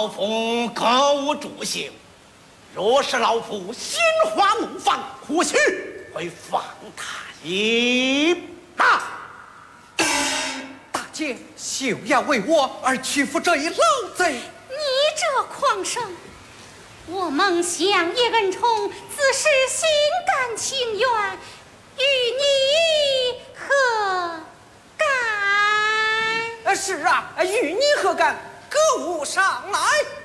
老夫歌无助兴，若是老夫心花怒放，或许会放他一马。 大姐休要为我而屈服这一老贼！ 你这狂生，我孟相爷恩宠，自是心甘情愿，与你何干？ 是啊，与你何干？歌舞上来。